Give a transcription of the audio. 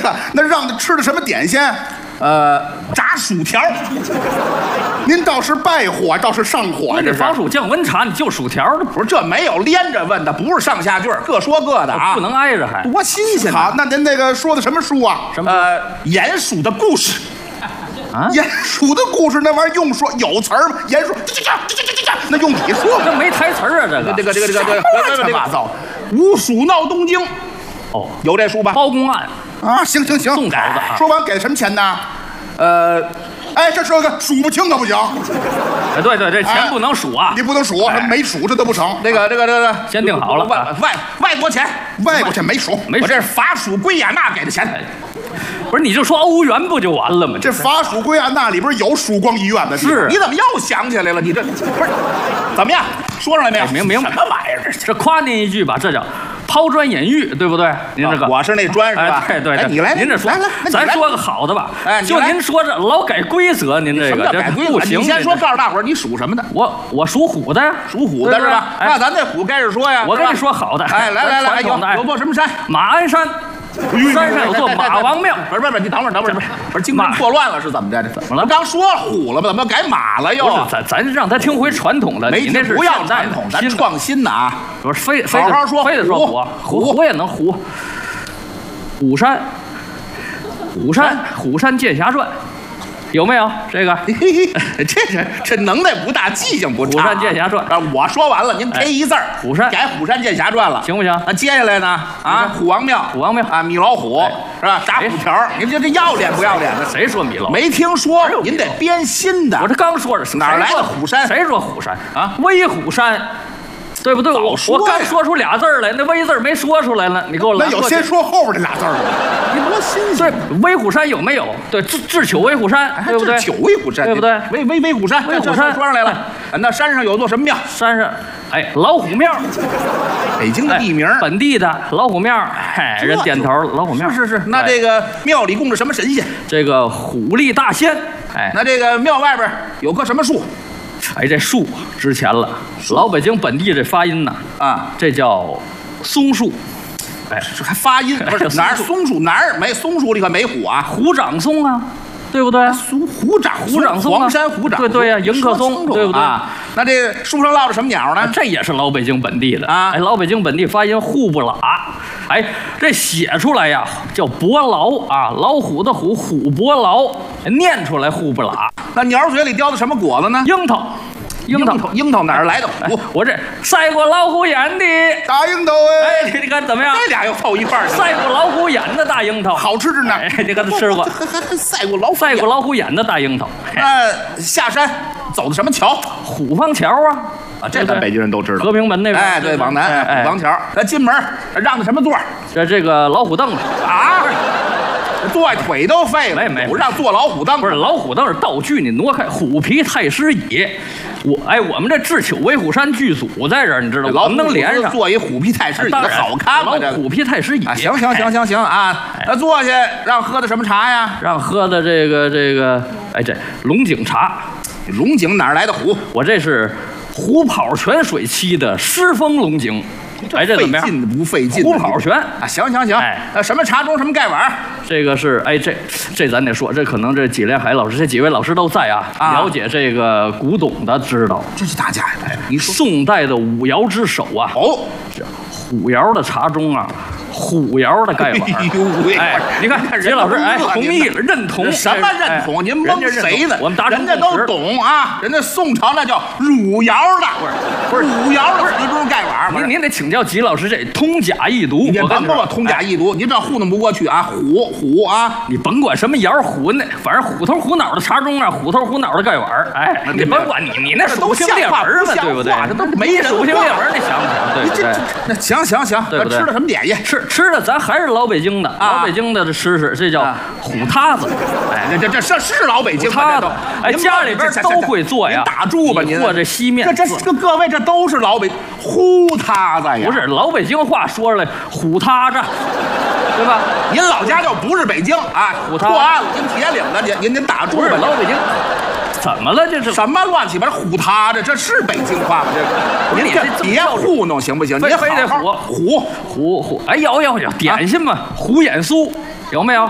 个，那让他吃的什么点心？炸薯条。您倒是败火，倒是上火， 这防暑降温茶，你就薯条， 不是这没有连着问的，不是上下句，各说各的啊， 不能挨着还多新鲜。好，那您那个说的什么书啊？ 什么？ 鼹鼠的故事。 啊， 鼹鼠的故事那玩意儿用说有词儿吗？鼹鼠那用你说， 这没台词啊， 这个乱七八糟。五鼠闹东京， 哦， 有这书吧？ 包公案啊，行， 送稿子。 说完给什么钱呢？这说个数不清可不行。 对，这钱不能数啊， 你不能数，没数这都不成。这个， 先定好了。 外国钱没数，我这是法属圭亚那给的钱。 不是，你就说欧元不就完了吗？ 这法属圭亚那里边有曙光医院的地方， 是， 你怎么又想起来了？你这不是怎么样？说上来没有？ 明白。 什么玩意儿？ 这夸您一句吧，这叫抛砖引玉，对不对？您这个我是那砖是吧？ 对， 你来， 您这说来， 咱说个好的吧。就您说这老改规则，您这个什么叫改规则？ 不行。 你先说，告诉大伙儿你属什么的？ 我属虎的呀， 属虎的是吧？那咱这虎该是说呀， 我跟你说好的。 来，有座什么山？ 马鞍山。山上有座马王庙。 不是，你等会儿，不是精神错乱了是怎么的？ 怎么了？ 刚说虎了吗？怎么改马了又？ 不是，咱让他听回传统的。 你那是不要传统，咱创新的啊！ 不是非好好说， 非得说虎也能虎。虎山剑侠传。有没有这个？ 这能耐不大，记性不差。 虎山剑侠传， 我说完了，您添一字儿， 虎山改虎山剑侠传了， 行不行？ 那接下来呢？啊，虎王庙啊，米老虎是吧？炸虎条，您这要脸不要脸的？ 谁说米老虎？ 没听说，您得编新的。 我这刚说着， 哪来的虎山？ 谁说虎山啊？威虎山。对不对？我刚说出俩字来，那威字没说出来呢。你给我来。 那有先说后边这俩字的，你多新鲜！ 对，威虎山有没有？对，智取威虎山，对不对？ 智取威虎山， 对不对？ 威虎山， 威虎山说上来了。那山上有座什么庙？ 山上，老虎庙。 北京的地名， 本地的老虎庙。人点头，老虎庙。 是。那这个庙里供着什么神仙？ 这个虎力大仙。 那这个庙外边有棵什么树？ 这树值钱了。老北京本地这发音呢，这叫松树。 这还发音不是哪儿松树哪儿没松树里可没虎啊？ 虎掌松啊，对不对？ 虎掌松，黄山虎掌。 对呀，迎客松，对不对？ 那这树上落着什么鸟呢？ 这也是老北京本地的啊。 老北京本地发音户不拉。这写出来呀叫伯劳啊，老虎的虎，虎伯劳，念出来户不拉。 那鸟嘴里叼的什么果子呢？樱桃哪儿来的虎？ 我这赛过老虎眼的大樱桃你看怎么样？ 这俩又凑一块儿。 赛过老虎眼的大樱桃， 好吃着呢。 你看他吃过。 赛过老虎眼的大樱桃。 下山走的什么桥？ 虎坊桥啊。 这咱北京人都知道。 和平门那边。 对，往南虎坊桥。咱进门让的什么座？ 这个老虎凳子啊。坐腿都废了， 没不让坐老虎凳。 不是老虎凳是道具，你挪开。虎皮太师椅，我们这智取威虎山剧组在这儿，你知道吗？我们能连上。 坐一虎皮太师椅，好看吗？ 虎皮太师椅。 行啊！那坐下让喝的什么茶呀？ 让喝的这个，这龙井茶。 龙井哪儿来的虎？ 我这是虎跑泉水期的狮峰龙井。这怎么样？ 费劲不费劲？ 虎跑泉啊，行。什么茶盅什么盖碗？ 这个是这咱得说，这可能这纪连海老师这几位老师都在啊，了解这个古董的知道。 这是大家呀！你说宋代的五窑之首啊。虎窑的茶盅啊。虎窑的盖碗，你看任老师，同意了，认同什么认同？您蒙谁呢？ 我们人家都懂啊，人家宋朝那叫汝窑的，不是汝窑的瓷盅盖碗。 您得请教纪老师这通假易读。 你甭跟我通假易读，您这糊弄不过去啊！虎啊， 你甭管什么窑虎呢，反正虎头虎脑的茶盅啊，虎头虎脑的盖碗。你甭管你那属性列文呢，对不对？ 这都没人属性列文，你想不想？对不对？ 那行， 对不对？ 吃的什么点心？ 吃的咱还是老北京的，老北京的这吃这叫虎塌子。 这是老北京塌子。家里边都会做呀。 打住吧您！ 或者西面。 这各位这都是老北虎塌子呀。 不是老北京话说出来虎塌子，对吧？ 您老家就不是北京啊，破案了，您铁岭的，您打住吧。 老北京。怎么了？这是什么乱七八糟虎塌着？这是北京话吗？这您别糊弄行不行？ 非得虎。有点心嘛，虎眼酥有没有？